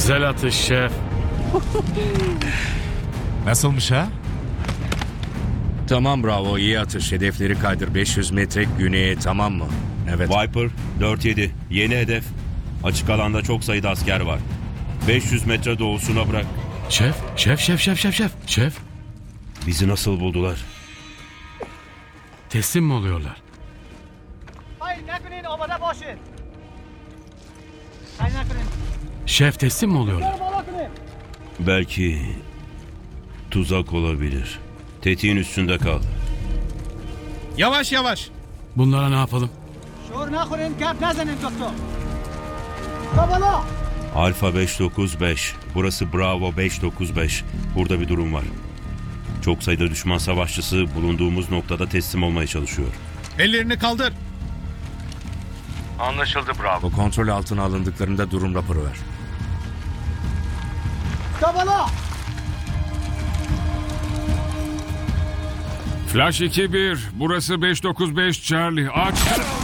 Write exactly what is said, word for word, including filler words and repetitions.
Güzel atış şef. Nasılmış ha? Tamam Bravo, iyi atış. Hedefleri kaydır, beş yüz metre güneye, tamam mı? Evet. Viper dört yedi. Yeni hedef. Açık alanda çok sayıda asker var. beş yüz metre doğusuna bırak. Şef, şef, şef, şef, şef, şef. Şef, Bizi nasıl buldular? teslim mi oluyorlar? Hayır, نکنین آماده باشید. سعی نکنین. Şef, teslim mi oluyorlar? بالا کنین. Belki tuzak olabilir. Tetiğin üstünde kal. Yavaş yavaş. Bunlara ne yapalım? شور نخورین، گپ نزنین دکتر. تا بالا. Alfa beş dokuz beş. Burası Bravo beş dokuz beş. Burada bir durum var. Çok sayıda düşman savaşçısı bulunduğumuz noktada teslim olmaya çalışıyor. Ellerini kaldır. Anlaşıldı Bravo. Kontrol altına alındıklarında durum raporu ver. تا بالا. Flash iki bir. Burası beş dokuz beş Charlie. Aç.